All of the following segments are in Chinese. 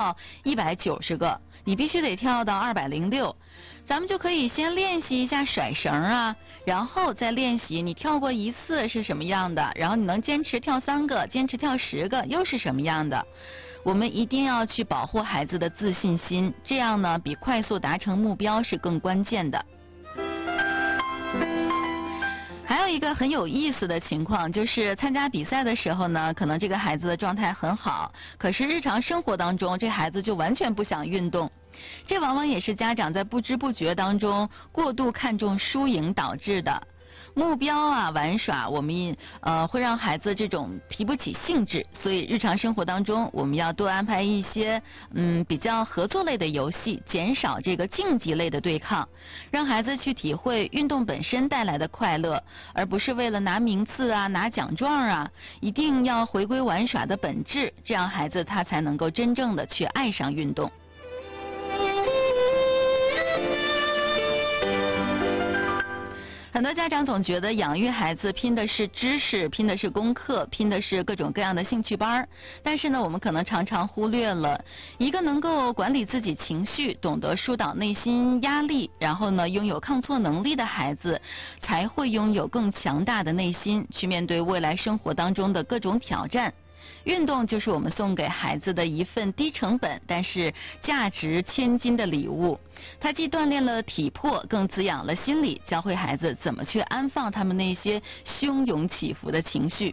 到190个，你必须得跳到206。咱们就可以先练习一下甩绳啊，然后再练习你跳过1次是什么样的，然后你能坚持跳3个，坚持跳10个又是什么样的。我们一定要去保护孩子的自信心，这样呢比快速达成目标是更关键的。还有一个很有意思的情况，就是参加比赛的时候呢，可能这个孩子的状态很好，可是日常生活当中这孩子就完全不想运动，这往往也是家长在不知不觉当中过度看重输赢导致的。目标啊玩耍，我们会让孩子这种提不起兴致，所以日常生活当中我们要多安排一些比较合作类的游戏，减少这个竞技类的对抗，让孩子去体会运动本身带来的快乐，而不是为了拿名次啊拿奖状啊，一定要回归玩耍的本质，这样孩子他才能够真正的去爱上运动。很多家长总觉得养育孩子拼的是知识，拼的是功课，拼的是各种各样的兴趣班，但是呢，我们可能常常忽略了一个能够管理自己情绪，懂得疏导内心压力，然后呢，拥有抗挫能力的孩子，才会拥有更强大的内心，去面对未来生活当中的各种挑战。运动就是我们送给孩子的一份低成本但是价值千金的礼物，它既锻炼了体魄，更滋养了心理，教会孩子怎么去安放他们那些汹涌起伏的情绪。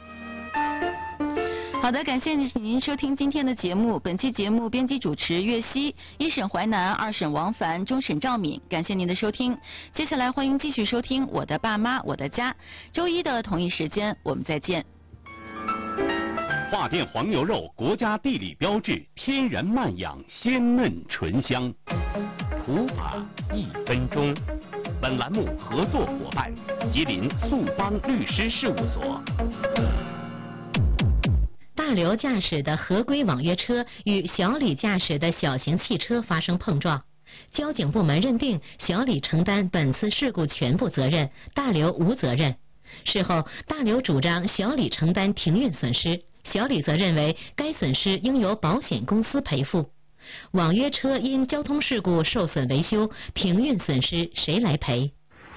好的，感谢您收听今天的节目。本期节目编辑主持岳西，一审淮南，二审王凡，终审赵敏。感谢您的收听，接下来欢迎继续收听我的爸妈我的家。周一的同一时间我们再见。 华电黄牛肉国家地理标志，天然慢养，鲜嫩醇香。普法1分钟。本栏目合作伙伴：吉林速邦律师事务所。 大刘驾驶的合规网约车与小李驾驶的小型汽车发生碰撞，交警部门认定小李承担本次事故全部责任，大刘无责任。事后，大刘主张小李承担停运损失，小李则认为该损失应由保险公司赔付。网约车因交通事故受损维修，停运损失谁来赔？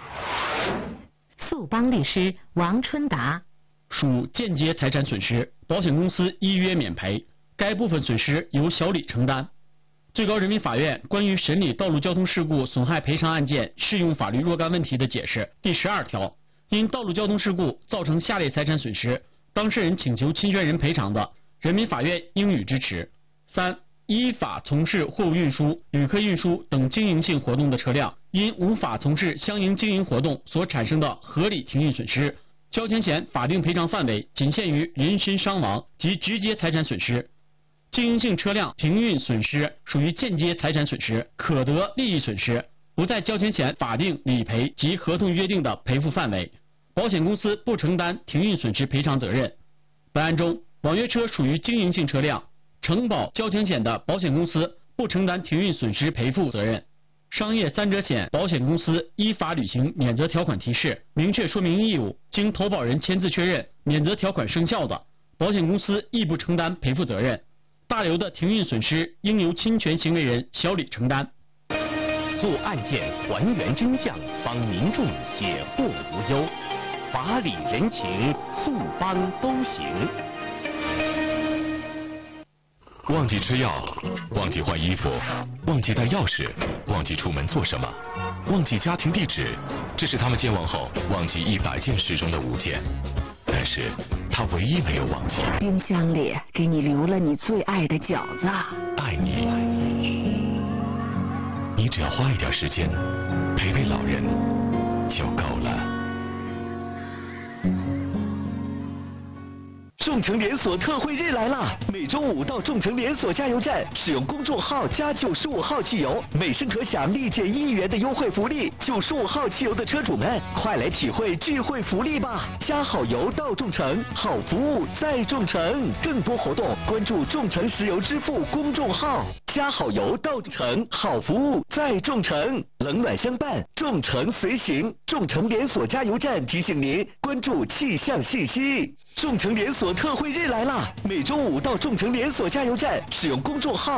速邦律师王春达。 属间接财产损失，保险公司依约免赔，该部分损失由小李承担。最高人民法院关于审理道路交通事故损害赔偿案件适用法律若干问题的解释第12条，因道路交通事故造成下列财产损失，当事人请求侵权人赔偿的，人民法院应予支持。3、依法从事货物运输、旅客运输等经营性活动的车辆，因无法从事相应经营活动所产生的合理停运损失，交钱前法定赔偿范围仅限于人身伤亡及直接财产损失。经营性车辆停运损失属于间接财产损失，可得利益损失，不在交钱前法定理赔及合同约定的赔付范围，保险公司不承担停运损失赔偿责任。本案中，网约车属于经营性车辆，承保交钱险的保险公司不承担停运损失赔付责任。商业3者险保险公司依法履行免责条款提示，明确说明义务，经投保人签字确认免责条款生效的，保险公司亦不承担赔付责任。大刘的停运损失应由侵权行为人小李承担。 做案件还原真相，帮民众解惑无忧，法理人情，速帮都行。 忘记吃药，忘记换衣服，忘记带钥匙，忘记出门做什么，忘记家庭地址，这是他们健忘后忘记100件事中的5件，但是他唯一没有忘记。 冰箱里给你留了你最爱的饺子。 爱你，你只要花一点时间陪陪老人就够了。 众诚连锁特惠日来了！每周5到众诚连锁加油站使用公众号加95号汽油，每升可享立减1元的优惠福利。95号汽油的车主们，快来体会聚会福利吧！加好油到众诚，好服务在众诚。更多活动关注众诚石油支付公众号。加好油到众诚，好服务在众诚。冷暖相伴，众诚随行。众诚连锁加油站提醒您关注气象信息。众诚连锁特惠日来了！每周5到众诚连锁加油站使用公众号